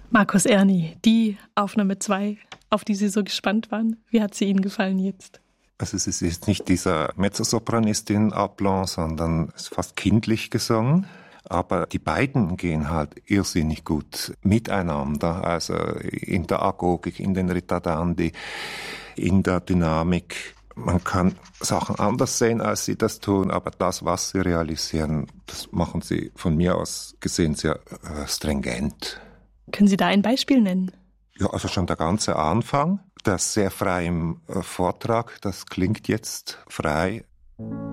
Markus Erni, die Aufnahme 2, auf die Sie so gespannt waren, wie hat sie Ihnen gefallen jetzt? Also es ist jetzt nicht dieser Mezzosopranistin-Aplomb, sondern es ist fast kindlich gesungen. Aber die beiden gehen halt irrsinnig gut miteinander, also in der Agogik, in den Ritardandi, in der Dynamik. Man kann Sachen anders sehen, als sie das tun, aber das, was sie realisieren, das machen sie von mir aus gesehen sehr stringent. Können Sie da ein Beispiel nennen? Ja, also schon der ganze Anfang, das sehr frei im Vortrag, das klingt jetzt frei.